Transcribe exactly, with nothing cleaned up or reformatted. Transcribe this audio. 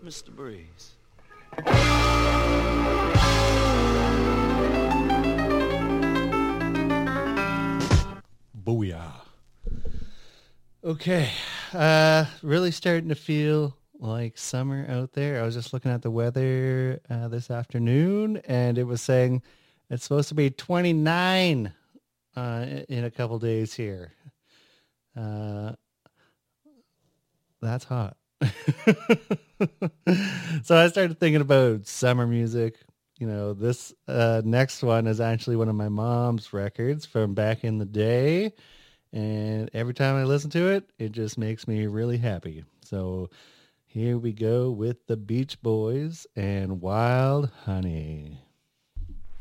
Mister Breeze. Booyah. Okay, uh, really starting to feel like summer out there. I was just looking at the weather uh, this afternoon, and it was saying it's supposed to be twenty-nine uh, in a couple days here. Uh, that's hot. So I started thinking about summer music. You know, this uh, next one is actually one of my mom's records from back in the day. And every time I listen to it, it just makes me really happy. So here we go with the Beach Boys and Wild Honey.